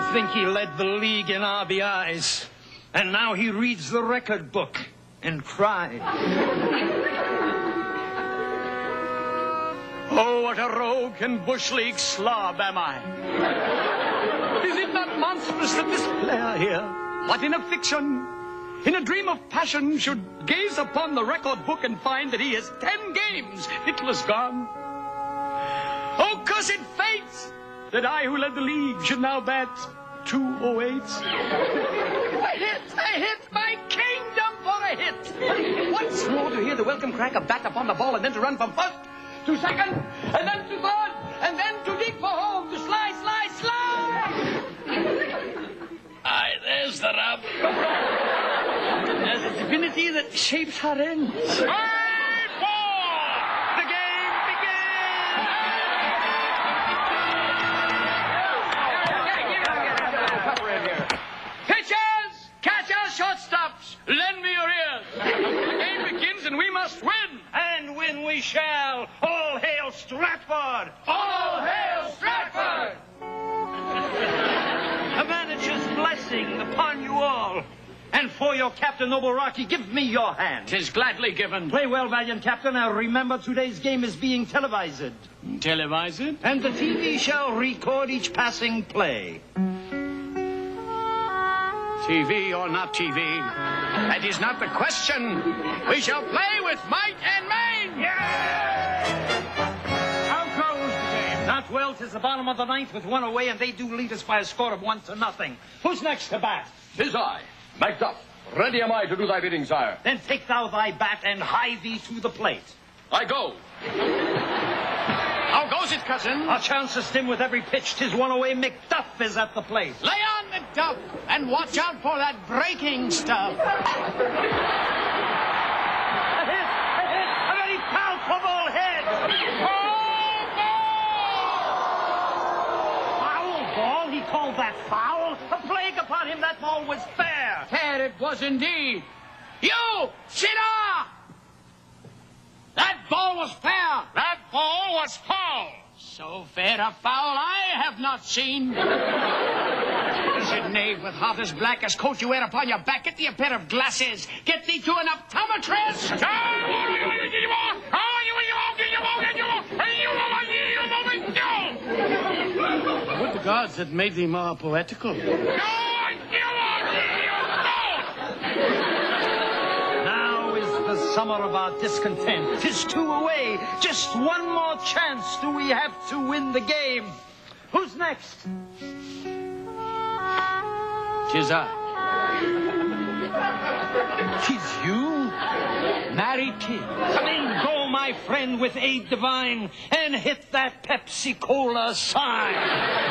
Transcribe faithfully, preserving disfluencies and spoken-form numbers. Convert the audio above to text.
think he led the league in R B Is. And now he reads the record book and cries. Oh, what a rogue and bush league slob am I. Is it not monstrous that this player here, what in a fiction, in a dream of passion, should gaze upon the record book and find that he has ten games hitless gone? Oh, cursed fate, that I who led the league should now bat two oh eight. A hit, a hit, my kingdom for a hit. Once more to hear the welcome crack of bat upon the ball and then to run from first to second and then to third and then to dig for home, to slide, slide, slide. Aye, there's the rub. There's a divinity that shapes her ends. Aye, ball! The game begins! Pitchers, catchers, shortstops, lend me your ears. The game begins and we must win. And win we shall. All hail Stratford! All hail Stratford! A manager's blessing upon you all. And for your captain, Noble Rocky, give me your hand. 'Tis gladly given. Play well, valiant captain. Now remember, today's game is being televised. Televised? And the T V shall record each passing play. T V or not T V, that is not the question. We shall play with might and main. Yeah! How goes the game? Not well. 'Tis the bottom of the ninth with one away, and they do lead us by a score of one to nothing. Who's next to bat? 'Tis I, Macduff. Ready am I to do thy bidding, sire. Then take thou thy bat and hie thee to the plate. I go. How goes it, cousin? Our chance is dim with every pitch. 'Tis one away. Macduff is at the plate. Lay on, Macduff, and watch out for that breaking stuff. A hit! A hit! A very powerful ball head! Foul ball? He called that foul? A plague upon him, that ball was fair. Fair it was indeed. You, Shida! That ball was fair. That ball was foul. So fair a foul I have not seen. Cursed knave with heart as black as coat you wear upon your back. Get thee a pair of glasses. Get thee to an optometrist. Would the gods had made thee more poetical. Now is the summer of our discontent. 'Tis two away. Just one more chance do we have to win the game. Who's next? 'Tis I. 'Tis you? Marry 'tis. Come in, go, my friend, with aid divine, and hit that Pepsi-Cola sign.